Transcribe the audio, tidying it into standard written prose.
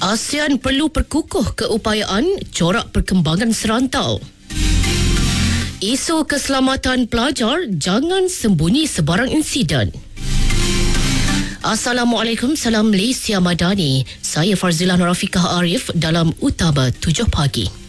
ASEAN perlu perkukuh keupayaan corak perkembangan serantau. Isu keselamatan pelajar, jangan sembunyi sebarang insiden. Assalamualaikum, salam Malaysia Madani. Saya Farzilah Nurafikah Arif dalam Utama 7 Pagi.